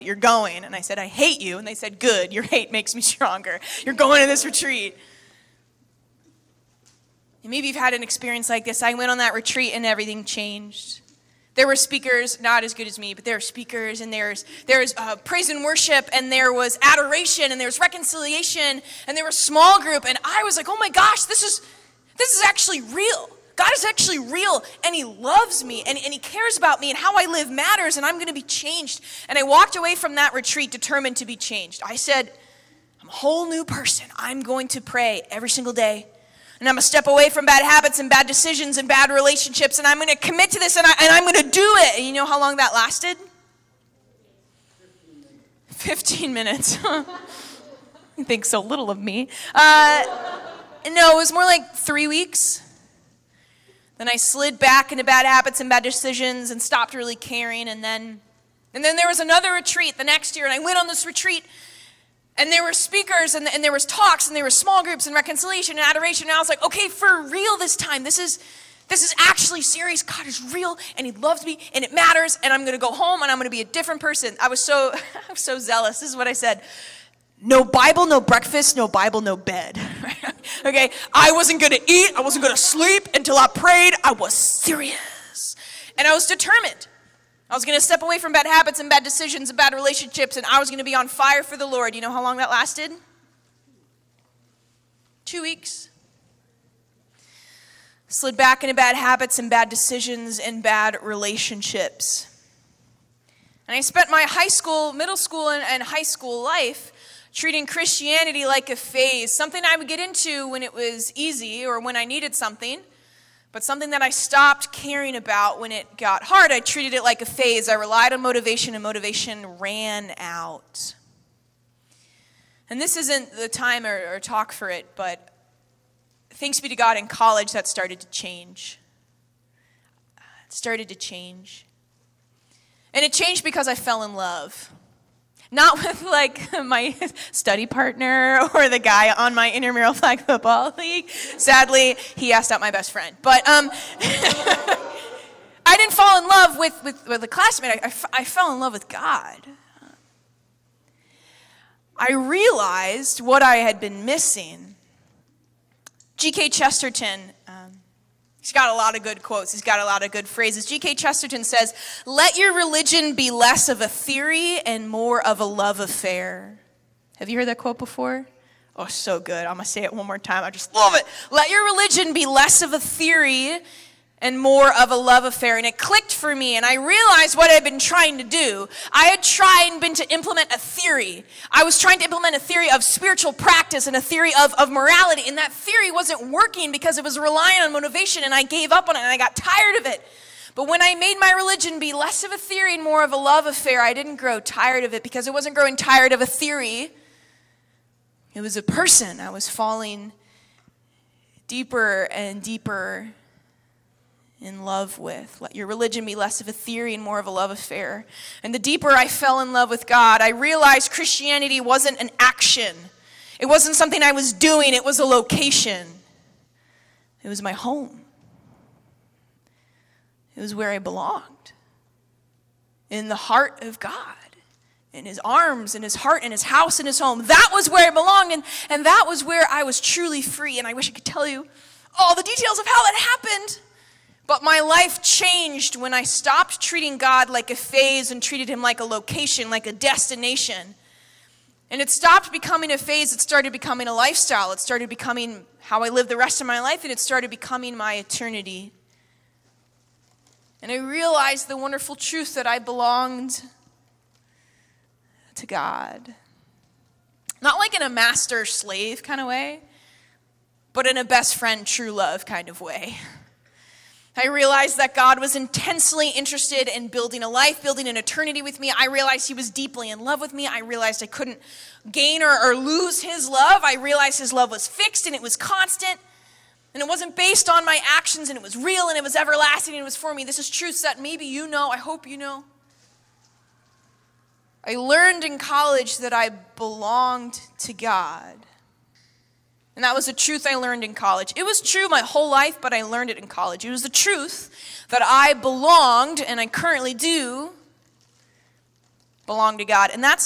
you're going. And I said, I hate you. And they said, good, your hate makes me stronger. You're going to this retreat. And maybe you've had an experience like this. I went on that retreat and everything changed. There were speakers, not as good as me, but there were speakers, and there's praise and worship, and there was adoration, and there was reconciliation, and there was small group, and I was like, oh my gosh, this is actually real. God is actually real, and he loves me, and he cares about me, and how I live matters, and I'm going to be changed. And I walked away from that retreat determined to be changed. I said, I'm a whole new person. I'm going to pray every single day, and I'm going to step away from bad habits and bad decisions and bad relationships, and I'm going to commit to this, and I'm going to do it. And you know how long that lasted? 15 minutes. You think so little of me. No, it was more like 3 weeks. Then I slid back into bad habits and bad decisions and stopped really caring. And then there was another retreat the next year, and I went on this retreat, and there were speakers, and there was talks, and there were small groups, and reconciliation and adoration. And I was like, okay, for real this time. This is actually serious. God is real, and he loves me, and it matters, and I'm going to go home, and I'm going to be a different person. I was so zealous. This is what I said. No Bible, no breakfast, no Bible, no bed. Okay, I wasn't going to eat, I wasn't going to sleep until I prayed. I was serious. And I was determined. I was going to step away from bad habits and bad decisions and bad relationships, and I was going to be on fire for the Lord. You know how long that lasted? 2 weeks. Slid back into bad habits and bad decisions and bad relationships. And I spent my high school, middle school, and high school life treating Christianity like a phase, something I would get into when it was easy or when I needed something, but something that I stopped caring about when it got hard. I treated it like a phase. I relied on motivation, and motivation ran out. And this isn't the time or talk for it, but thanks be to God, in college that started to change. It started to change. And it changed because I fell in love. Not with like my study partner or the guy on my intramural flag football league. Sadly, he asked out my best friend. But I didn't fall in love with a classmate. I fell in love with God. I realized what I had been missing. G.K. Chesterton, he's got a lot of good quotes. He's got a lot of good phrases. G.K. Chesterton says, let your religion be less of a theory and more of a love affair. Have you heard that quote before? Oh, so good. I'm going to say it one more time. I just love it. Let your religion be less of a theory and more of a love affair. And it clicked for me, and I realized what I'd been trying to do. I had been to implement a theory. I was trying to implement a theory of spiritual practice and a theory of morality, and that theory wasn't working because it was relying on motivation, and I gave up on it, and I got tired of it. But when I made my religion be less of a theory and more of a love affair, I didn't grow tired of it because I wasn't growing tired of a theory. It was a person. I was falling deeper and deeper in love with. Let your religion be less of a theory and more of a love affair. And the deeper I fell in love with God, I realized Christianity wasn't an action. It wasn't something I was doing. It was a location. It was my home. It was where I belonged. In the heart of God. In his arms, in his heart, in his house, in his home. That was where I belonged, and that was where I was truly free. And I wish I could tell you all the details of how that happened. But my life changed when I stopped treating God like a phase and treated him like a location, like a destination. And it stopped becoming a phase. It started becoming a lifestyle. It started becoming how I live the rest of my life, and it started becoming my eternity. And I realized the wonderful truth that I belonged to God. Not like in a master-slave kind of way, but in a best friend, true love kind of way. I realized that God was intensely interested in building a life, building an eternity with me. I realized he was deeply in love with me. I realized I couldn't gain or lose his love. I realized his love was fixed and it was constant. And it wasn't based on my actions, and it was real and it was everlasting and it was for me. This is truth that maybe you know. I hope you know. I learned in college that I belonged to God. And that was the truth I learned in college. It was true my whole life, but I learned it in college. It was the truth that I belonged, and I currently do, belong to God. And that's